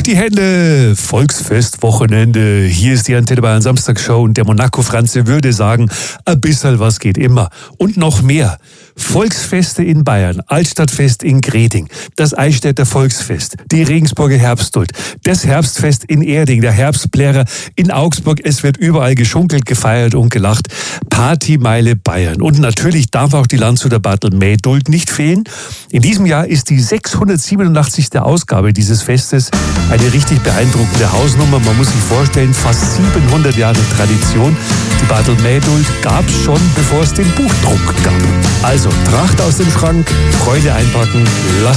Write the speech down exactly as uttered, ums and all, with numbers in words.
die Hände! Volksfestwochenende. Hier ist die Antenne Bayern Samstagshow und der Monaco-Franze würde sagen, ein bisschen was geht immer. Und noch mehr. Volksfeste in Bayern, Altstadtfest in Greding, das Eichstätter Volksfest, die Regensburger Herbstduld, das Herbstfest in Erding, der Herbstplärer in Augsburg. Es wird überall geschunkelt, gefeiert und gelacht. Partymeile Bayern. Und natürlich darf auch die Landshuter Bartelmähduld nicht fehlen. In diesem Jahr ist die sechshundertsiebenundachtzigste Ausgabe dieses Festes eine richtig beeindruckende Hausnummer. Man muss sich vorstellen, fast siebenhundert Jahre Tradition. Die Bartelmähduld gab es schon, bevor es den Buchdruck gab. Also Tracht aus dem Schrank, Freude einpacken, lasst